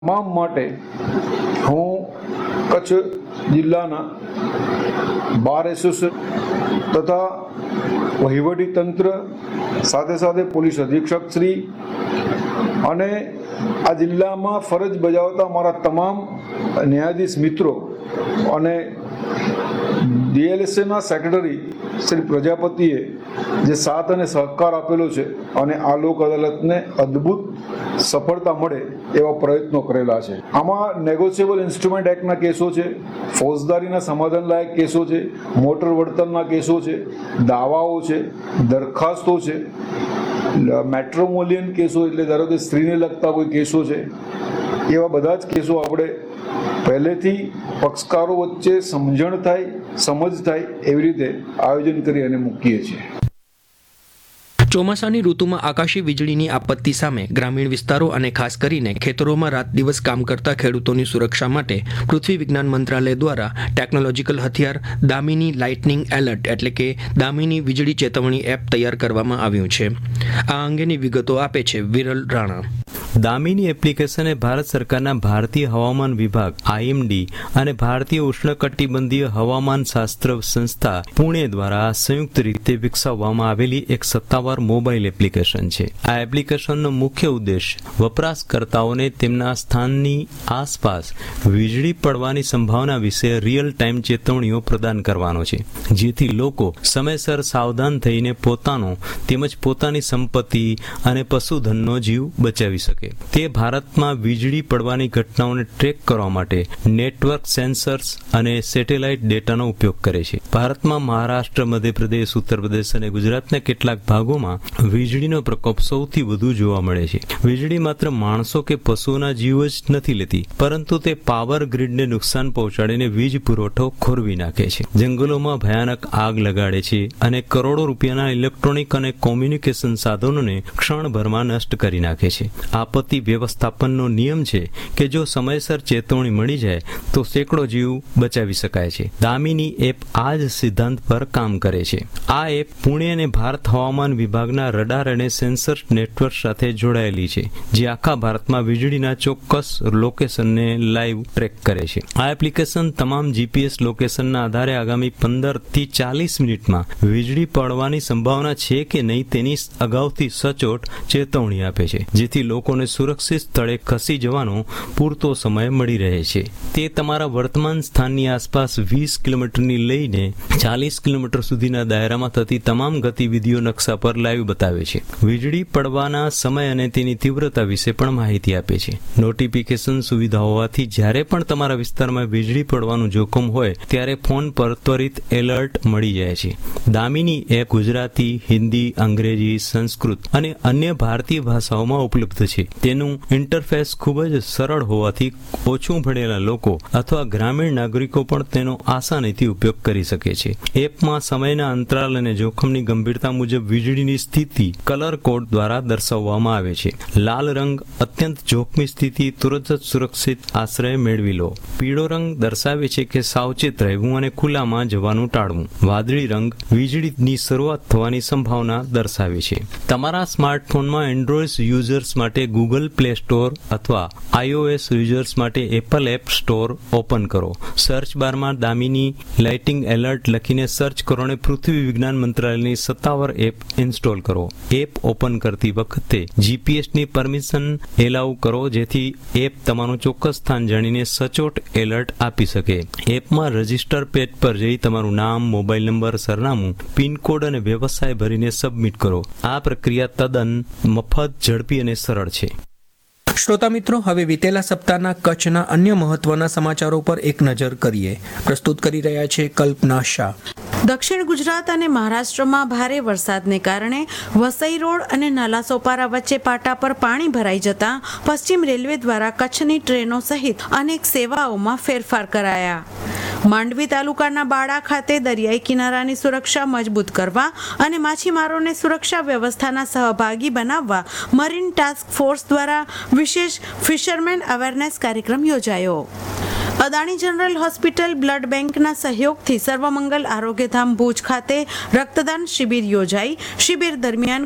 તમામ માટે હું કચ્છ જિલ્લાના બાર એસોસિએશન તથા વહીવટી તંત્ર સાથે સાથે પોલીસ અધિક્ષક શ્રી અને આ જિલ્લામાં ફરજ બજાવતા મારા તમામ ન્યાયાધીશ મિત્રો અને DLSAના સેક્રેટરી શ્રી પ્રજાપતિએ જે સાથ અને સહકાર આપેલો છે અને આ લોક અદાલતને અદ્ભુત સફળતા મળે એવા પ્રયત્નો કરેલા છે. આમાં નેગોશિયેબલ ઇન્સ્ટ્રુમેન્ટ એક્ટના કેસો છે, ફોજદારીના સમાધાન લાયક કેસો છે, મોટર વળતરના કેસો છે, દાવાઓ છે, દરખાસ્તો છે, મેટ્રોમોલિયન કેસો એટલે ધારો કે સ્ત્રીને લગતા કોઈ કેસો છે, એવા બધા જ કેસો આપણે પહેલેથી પક્ષકારો વચ્ચે સમજણ થાય, સમજ થાય એવી રીતે આયોજન કરી અને મૂકીએ છીએ. ચોમાસાની ઋતુમાં આકાશી વીજળીની આપત્તિ સામે ગ્રામીણ વિસ્તારો અને ખાસ કરીને ખેતરોમાં રાત દિવસ કામ કરતા ખેડૂતોની સુરક્ષા માટે પૃથ્વી વિજ્ઞાન મંત્રાલય દ્વારા ટેકનોલોજીકલ હથિયાર દામિની લાઇટનિંગ એલર્ટ એટલે કે દામિની વીજળી ચેતવણી એપ તૈયાર કરવામાં આવ્યું છે. આ અંગેની વિગતો આપે છે વિરલ રાણા. દામિની એપ્લિકેશન એ ભારત સરકારના ભારતીય હવામાન વિભાગ IMD અને ભારતીય ઉષ્ણકટિબંધીય હવામાન શાસ્ત્ર સંસ્થા પુણે દ્વારા સંયુક્ત રીતે વિકસાવવામાં આવેલી એક સત્તાવાર મોબાઈલ એપ્લિકેશન છે. આ એપ્લિકેશનનો મુખ્ય ઉદ્દેશ વપરાશકર્તાઓને તેમના સ્થાનની આસપાસ વીજળી પડવાની સંભાવના વિશે રિયલ ટાઈમ ચેતવણીઓ પ્રદાન કરવાનો છે, જેથી લોકો સમયસર સાવધાન થઈને પોતાનો તેમજ પોતાની સંપત્તિ અને પશુધનનો જીવ બચાવી શકે. તે ભારતમાં વીજળી પડવાની ઘટનાઓને ટ્રેક કરવા માટે નેટવર્ક સેન્સર્સ અને સેટેલાઇટ ડેટાનો ઉપયોગ કરે છે. ભારતમાં મહારાષ્ટ્ર, મધ્યપ્રદેશ, ઉત્તર પ્રદેશ અને ગુજરાતના કેટલાક ભાગોમાં વીજળીનો પ્રકોપ સૌથી વધુ જોવા મળે છે. વીજળી માત્ર માણસો કે પશુઓના જીવ જ નથી લેતી, પરંતુ તે પાવર ગ્રીડને નુકસાન પહોંચાડીને વીજ પુરવઠો ખોરવી નાખે છે, જંગલોમાં ભયાનક આગ લગાડે છે અને કરોડો રૂપિયાના ઇલેક્ટ્રોનિક અને કોમ્યુનિકેશન સાધનોને ક્ષણભરમાં નષ્ટ કરી નાખે છે. આપત્તિ વ્યવસ્થાપનનો નિયમ છે કે જો સમયસર ચેતવણી મળી જાય તો સેંકડો જીવ બચાવી શકાય છે. દામિની એપ આ જ સિદ્ધાંત પર કામ કરે છે. આ એપ પુણે અને ભારત હવામાન વિભાગના રડાર અને સેન્સર નેટવર્ક સાથે જોડાયેલી છે, જે આખા ભારતમાં વીજળીના ચોક્કસ લોકેશનને લાઈવ ટ્રેક કરે છે. આ એપ્લિકેશન તમામ GPS લોકેશનના આધારે આગામી 15 થી 40 મિનિટમાં વીજળી પડવાની સંભાવના છે કે નહીં તેની અગાઉથી સચોટ ચેતવણી આપે છે, જેથી લોકોને સુરક્ષિત સ્થળે ખસી જવાનો પૂરતો સમય મળી રહે છે. તે તમારા વર્તમાન સ્થાનની આસપાસ 20 કિલોમીટરની લઈને 40 કિલોમીટર સુધીના દાયરામાં થતી તમામ ગતિવિધિઓ નકશા પર લાઈવ બતાવે છે. વીજળી પડવાના સમય અને તેની તીવ્રતા વિશે પણ માહિતી આપે છે. નોટિફિકેશન સુવિધા હોવાથી જ્યારે પણ તમારા વિસ્તારમાં વીજળી પડવાનું જોખમ હોય ત્યારે ફોન પર ત્વરિત એલર્ટ મળી જાય છે. દામિની એપ ગુજરાતી, હિન્દી, અંગ્રેજી, સંસ્કૃત અને અન્ય ભારતીય ભાષાઓમાં ઉપલબ્ધ છે. તેનું ઇન્ટરફેસ ખૂબ જ સરળ હોવાથી ઓછું ભણેલા લોકો અથવા ગ્રામીણ નાગરિકો પણ તેનો આસાનીથી ઉપયોગ કરી શકે છે. એપમાં સમયના અંતરાલ અને જોખમની ગંભીરતા મુજબ વીજળીની સ્થિતિ કલર કોડ દ્વારા દર્શાવવામાં આવે છે. લાલ રંગ અત્યંત જોખમી સ્થિતિ, તુરંત જ સુરક્ષિત આશ્રય મેળવી લો. પીળો રંગ દર્શાવે છે કે સાવચેત રહેવું અને ખુલ્લામાં જવાનું ટાળવું. વાદળી રંગ વીજળીની શરૂઆત થવાની સંભાવના દર્શાવે છે. તમારા સ્માર્ટફોનમાં એન્ડ્રોઇડ યુઝર્સ માટે ગૂગલ પ્લે સ્ટોર અથવા iOS યુઝર્સ માટે એપલ એપ સ્ટોર ઓપન કરો. સર્ચ બારમાં દામિની લાઇટિંગ એલર્ટ લખીને સર્ચ કરો અને પૃથ્વી વિજ્ઞાન મંત્રાલયની સત્તાવાર એપ ઇન્સ્ટોલ કરો. એપ ઓપન કરતી વખતે GPSની પરમિશન એલાઉ કરો, જેથી એપ તમારું ચોક્કસ સ્થાન જાણીને સચોટ એલર્ટ આપી શકે. એપમાં રજિસ્ટર પેજ પર જઈ તમારું નામ, મોબાઈલ નંબર, સરનામું, પિનકોડ અને વ્યવસાય ભરીને સબમિટ કરો. આ પ્રક્રિયા તદ્દન મફત, ઝડપી અને સરળ છે. શ્રોતા મિત્રો, હવે વિતેલા સપ્તાહના કચ્છના અન્ય મહત્વના સમાચારો પર એક નજર કરીએ. પ્રસ્તુત કરી રહ્યા છે કલ્પના શાહ. દક્ષિણ ગુજરાત અને મહારાષ્ટ્રમાં ભારે વરસાદને કારણે વસઈ રોડ અને નાલાસોપારા વચ્ચે પાટા પર પાણી ભરાઈ જતા પશ્ચિમ રેલવે દ્વારા કચ્છની ટ્રેનો સહિત અનેક સેવાઓમાં ફેરફાર કરાયા. માંડવી તાલુકાના બાડા ખાતે દરિયાઈ કિનારાની સુરક્ષા મજબૂત કરવા અને માછીમારોને સુરક્ષા વ્યવસ્થાના સહભાગી બનાવવા મરીન ટાસ્ક ફોર્સ દ્વારા વિશેષ ફિશરમેન અવેરનેસ કાર્યક્રમ યોજાયો. અદાણી જનરલ હોસ્પિટલ બ્લડ બેંકના સહયોગથી સર્વમંગલ આરોગ્યધામ ભુજ ખાતે રક્તદાન શિબિર યોજાઈ. શિબિર દરમિયાન